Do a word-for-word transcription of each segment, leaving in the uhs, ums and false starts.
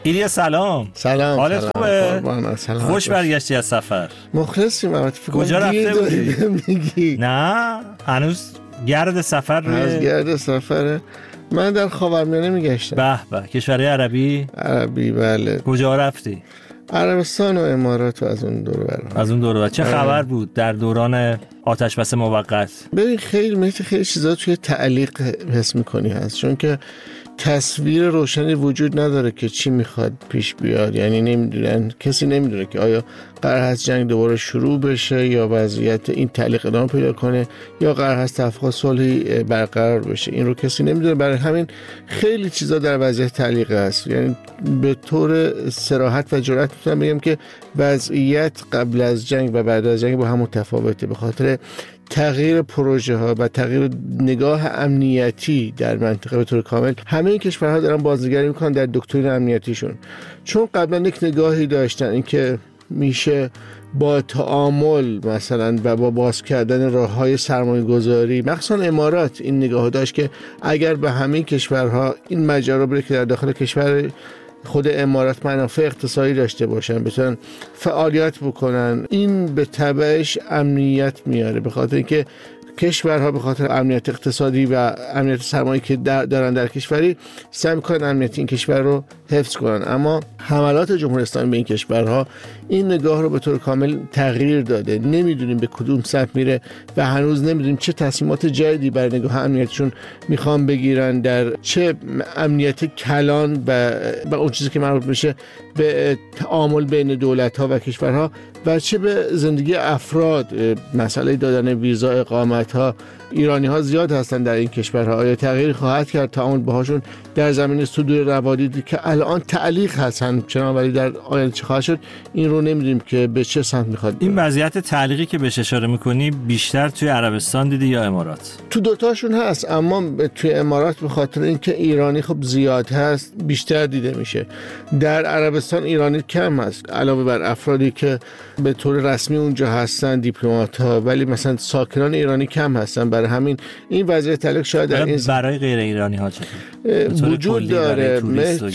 ایلیا سلام. سلام. حالت خوبه؟ سلام. خوش برگشتی از سفر. مخلصیم. البته کجا رفته بودی؟ میگی نه هنوز گرد سفر روی از گرد سفره. من در خاورمیانه میگشتم. به به. کشورهای عربی؟ عربی بله. کجا رفتی؟ عربستان و امارات و از اون دور برام. از اون دور. چه خبر بود در دوران آتش بس موقت؟ ببین خیلی مثل خیلی چیزا توی تعلیق حس میکنی هست، چون که تصویر روشنی وجود نداره که چی میخواد پیش بیاد. یعنی نمیدونن، کسی نمیدونه که آیا قرار هست جنگ دوباره شروع بشه یا وضعیت این تعلیق ادامه پیدا کنه یا قرار هست توافق صلحی برقرار بشه. این رو کسی نمیدونه. برای همین خیلی چیزا در وضعیت تعلیق است. یعنی به طور صراحت و جرأت میتونم بگم که وضعیت قبل از جنگ و بعد از جنگ با هم متفاوته، به خاطر تغییر پروژه ها و تغییر نگاه امنیتی در منطقه به طور کامل. همه این کشورها دارن بازنگری میکنن در دکترین امنیتیشون، چون قبلا یک نگاهی داشتن اینکه میشه با تعامل مثلا و با باز کردن راههای سرمایه گذاری، مخصوصا امارات این نگاه داشت که اگر به همه کشورها این ماجرا بره که در داخل کشور خود امارات منافع اقتصادی داشته باشن، بتونن فعالیت بکنن، این به تبعش امنیت میاره، به خاطر اینکه کشورها به خاطر امنیت اقتصادی و امنیت سرمایه‌ای که در دارن در کشوری سعی می‌کنن امنیت این کشور رو حفظ کنن. اما حملات جمهوری اسلامی به این کشورها این نگاه رو به طور کامل تغییر داده. نمیدونیم به کدوم سمت میره و هنوز نمیدونیم چه تصمیمات جدیدی برای نگاه امنیتشون میخوان بگیرن، در چه امنیت کلان و به اون چیزی که مربوط میشه به تعامل بین دولت‌ها و کشورها و چه به زندگی افراد. مسئله دادن ویزا، اقامت‌ها، ایرانی‌ها زیاد هستن در این کشورها. آیا تغییر خواهد کرد تعامل باهاشون در زمینه صدور روادیدی که الان تعلیق هستن چنان، ولی در آینده چه خواهد شد این رو نمیدونیم که به چه سمت میخواد. این وضعیت تعلیقی که بهش اشاره میکنی بیشتر توی عربستان دیدی یا امارات؟ تو دوتاشون هست، اما توی امارات به خاطر اینکه ایرانی خب زیاد هست بیشتر دیده میشه. در عربستان ایرانی کم هست، علاوه بر افرادی که به طور رسمی اونجا هستن، دیپلمات‌ها، ولی مثلا ساکنان ایرانی کم هستن. برای همین این وضعیت تعلیق شاید در این برای غیر ایرانی ها چه وجود داره،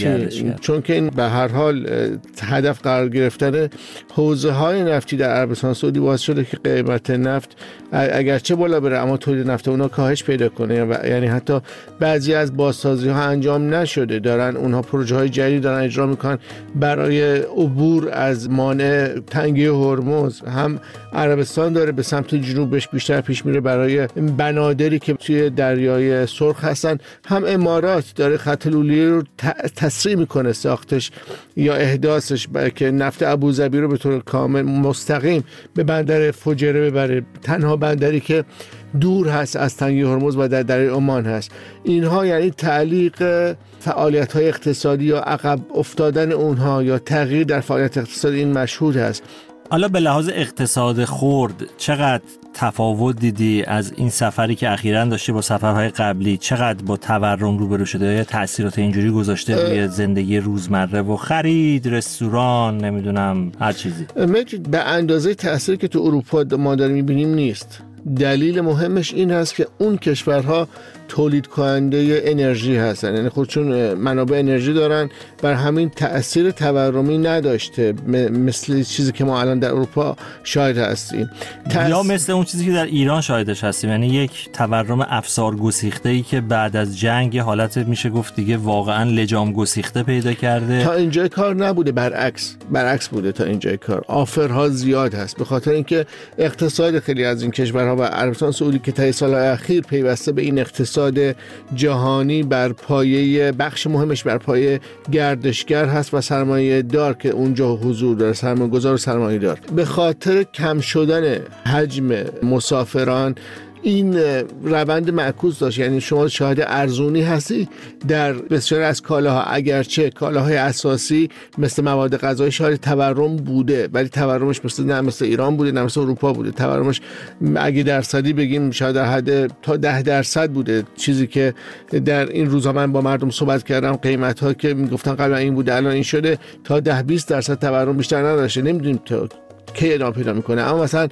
چون که این به هر حال هدف قرار گرفتن حوزه های نفتی در عربستان سعودی باعث شده که قیمت نفت اگرچه بالا بره اما تولید نفت اونا کاهش پیدا کنه و یعنی حتی بعضی از بازسازی ها انجام نشده، دارن اونها پروژه های جدید دارن اجرا میکنن برای عبور از مانع تنگی هرمز. هم عربستان داره به سمت جنوبش بیشتر پیش میره برای بنادری که توی دریای سرخ هستن، هم امارات داره خط لولیه رو تسریع میکنه ساختش یا احداثش که نفت ابوظبی رو به طور کامل مستقیم به بندر فجیره ببره، تنها بندری که دور هست از تنگی هرمز و در دریای عمان هست. اینها یعنی تعلیق فعالیت‌های اقتصادی یا عقب افتادن اونها یا تغییر در فعالیت اقتصادی این مشهود هست. حالا به لحاظ اقتصاد خرد چقدر تفاوت دیدی از این سفری که اخیراً داشتی با سفرهای قبلی؟ چقدر با تورم روبرو شده یا تأثیرات اینجوری گذاشته روی زندگی روزمره و خرید، رستوران، نمیدونم هر چیزی؟ به اندازه تأثیری که تو اروپا ما داریم می‌بینیم نیست. دلیل مهمش این هست که اون کشورها تولید کننده انرژی هستن، یعنی خودشون منابع انرژی دارن، بر همین تأثیر تورمی نداشته مثل چیزی که ما الان در اروپا شاهد هستیم. تأث... یا مثل اون چیزی که در ایران شاهدش هستیم، یعنی یک تورم افسار گسیخته‌ای که بعد از جنگ حالت میشه گفت دیگه واقعا لجام گسیخته پیدا کرده. تا اینجای کار نبوده، برعکس برعکس بوده. تا اینجای کار آفرها زیاد هست، به خاطر اینکه اقتصاد خیلی از این کشورها و عربستان سعودی که تا سال‌های اخیر پیوسته به این اقتصاد جهانی بر پایه بخش مهمش بر پایه گردشگر هست و سرمایه دار که اونجا حضور داره، سرمایه گذار و سرمایه دار. به خاطر کم شدن حجم مسافران این روند معکوس داشت. یعنی شما شاهد ارزونی هستی در بسیاری از کالاها، اگرچه کالاهای اساسی مثل مواد غذایی شاهد تورم بوده، ولی تورمش مثل نه مثل ایران بوده نه مثل اروپا بوده. تورمش اگه درصدی بگیم شاید در حد تا ده درصد بوده. چیزی که در این روزا من با مردم صحبت کردم، قیمت ها که میگفتن قبلا این بوده الان این شده، تا ده بیست درصد تورم بیشتر نداشته. نمیدونیم تا کی ادامه پیدا میکنه. اما مثلا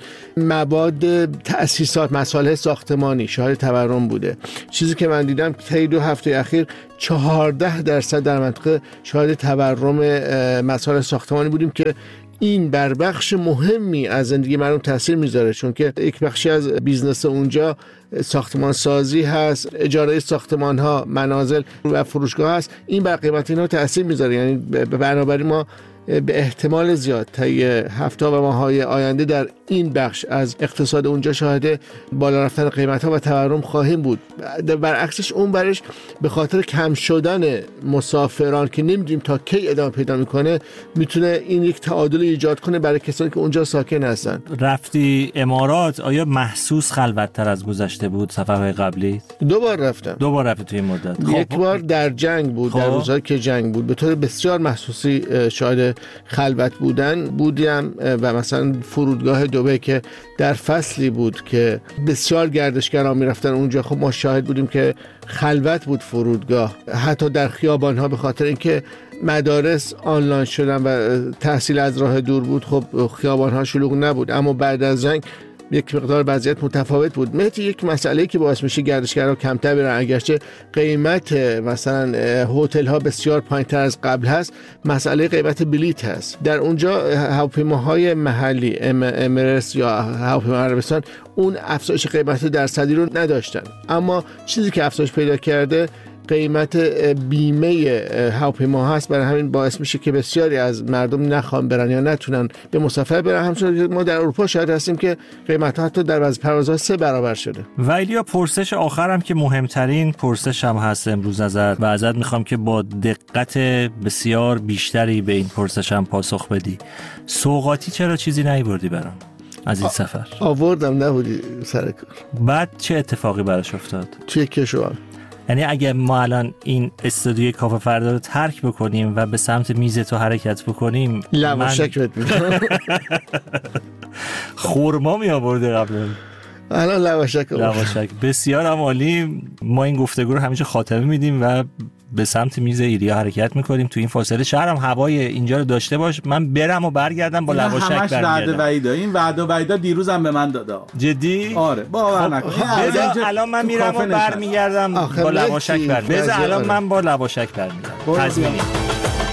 مواد تأسیسات، مصالح ساختمانی شاهد تورم بوده. چیزی که من دیدم طی دو هفته اخیر چهارده درصد در منطقه شاهد تورم مصالح ساختمانی بودیم که این بر بخش مهمی از زندگی مردم تاثیر میذاره، چون که یک بخشی از بیزنس اونجا ساختمان سازی هست، اجاره ساختمان ها، منازل و فروشگاه هست. این بر قیمت اینا تاثیر میذاره. یعنی بنابراین ما به احتمال زیاد طی هفته و ماه‌های آینده در این بخش از اقتصاد اونجا شاهد بالا رفتن قیمت‌ها و تورم خواهیم بود. برعکسش اون برش به خاطر کم شدن مسافران که نمی‌دونیم تا کی ادامه پیدا می‌کنه، میتونه این یک تعادل ایجاد کنه برای کسانی که اونجا ساکن هستن. رفتی امارات، آیا محسوس خلوت‌تر از گذشته بود سفرهای قبلی؟ دو بار رفتم. دو بار رفتی توی این مدت؟ یک بار در جنگ بود، خوب. در روزایی که جنگ بود، به طور بسیار محسوسی شاهد خلوت بودن بودیم و مثلا فرودگاه دبی که در فصلی بود که بسیار گردشگران میرفتن اونجا، خب ما شاهد بودیم که خلوت بود فرودگاه، حتی در خیابان‌ها، به خاطر اینکه مدارس آنلاین شدن و تحصیل از راه دور بود. خب خیابان‌ها شلوغ نبود. اما بعد از جنگ یک مقدار وضعیت متفاوت بود. مهدی یک مسئله‌ای که باعث میشه گردشگرها کمتر برن، اگرچه قیمت مثلا هتل ها بسیار پایین‌تر از قبل هست، مسئله قیمت بلیط هست. در اونجا هواپیماهای محلی امارات یا هواپیمای عربستان اون افزایش قیمت درصدی رو نداشتن. اما چیزی که افزایش پیدا کرده قیمت بیمه هواپیما هست. برای همین باعث میشه که بسیاری از مردم نخوان برن یا نتونن به مسافر برن. همچنین ما در اروپا شاهد هستیم که قیمت ها حتی در بعضی پروازها سه برابر شده. و ایلیا، پرسش آخرم که مهمترین پرسش هم هست امروز ازت و ازت میخوام که با دقت بسیار بیشتری به این پرسش هم پاسخ بدی. سوغاتی چرا چیزی نیاوردی برام از این سفر؟ آوردم، نبودی سر کار. بعد چه اتفاقی براش افتاد؟ توی کشور، یعنی اگه ما الان این استودیوی کافه فردا رو ترک بکنیم و به سمت میز تو حرکت بکنیم، لواشک بهت میدم. خورما می آورده قبل الان لواشک لواشک. بسیار عالی. ما این گفتگو رو همیشه خاتمه میدیم و به سمت میز ایلیا حرکت میکنیم. تو این فاصله شهرم هوای اینجا رو داشته باش، من برم و برگردم با لواشک برمیگردم. همش وعده وعیدا. این وعده وعیدا دیروزم به من داده. جدی؟ آره باور نکن. بذار الان من میرم و برمیگردم با لواشک برمیگردم. بذار الان من با لواشک برمیگردم.